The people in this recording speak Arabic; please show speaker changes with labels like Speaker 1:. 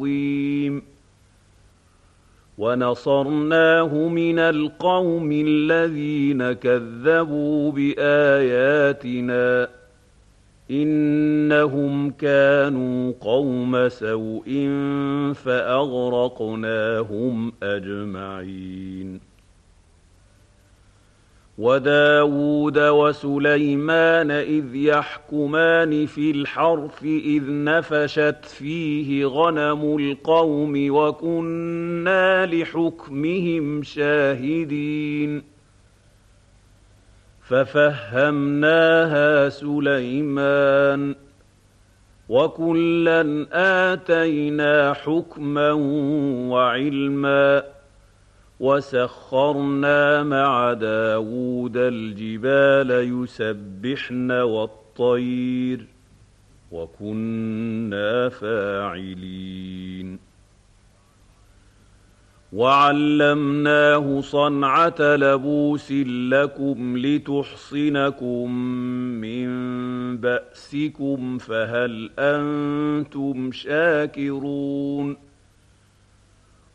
Speaker 1: وَنَصَرْنَاهُ مِنَ الْقَوْمِ الَّذِينَ كَذَّبُوا بِآيَاتِنَا ۚ إِنَّهُمْ كَانُوا قَوْمَ سَوْءٍ فَأَغْرَقْنَاهُمْ أَجْمَعِينَ. وَدَاوُودَ وَسُلَيْمَانَ إِذْ يَحْكُمَانِ فِي الْحَرْثِ إِذْ نَفَشَتْ فِيهِ غَنَمُ الْقَوْمِ وَكُنَّا لِحُكْمِهِمْ شَاهِدِينَ. فَفَهَّمْنَاهَا سُلَيْمَانَ ۚ وَكُلًّا آتَيْنَا حُكْمًا وَعِلْمًا ۚ وَسَخَّرْنَا مَعَ دَاوُودَ الْجِبَالَ يُسَبِّحْنَ وَالطَّيْرَ ۚ وَكُنَّا فَاعِلِينَ. وَعَلَّمْنَاهُ صَنْعَةَ لَبُوسٍ لَّكُمْ لِتُحْصِنَكُم مِّن بَأْسِكُمْ ۖ فَهَلْ أَنتُمْ شَاكِرُونَ